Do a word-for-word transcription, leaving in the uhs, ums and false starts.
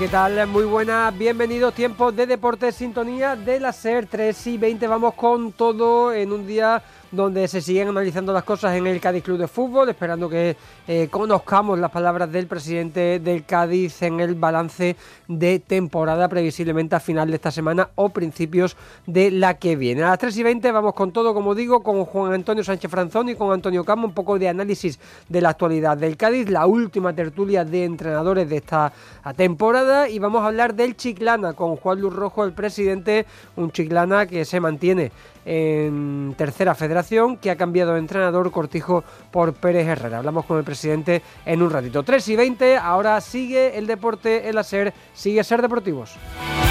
¿Qué tal? Muy buenas, bienvenidos, tiempos de Deportes, sintonía de la SER, tres y veinte, vamos con todo en un día donde se siguen analizando las cosas en el Cádiz Club de Fútbol, esperando que eh, conozcamos las palabras del presidente del Cádiz en el balance de temporada, previsiblemente a final de esta semana o principios de la que viene. A las tres y veinte vamos con todo, como digo, con Juan Antonio Sánchez Franzón y con Antonio Camo, un poco de análisis de la actualidad del Cádiz, la última tertulia de entrenadores de esta temporada, y vamos a hablar del Chiclana con Juan Luis Rojo, el presidente, un Chiclana que se mantiene en tercera federación, que ha cambiado de entrenador, Cortijo por Pérez Herrera. Hablamos con el presidente en un ratito. tres y veinte, ahora sigue el deporte en la SER, sigue SER Deportivos.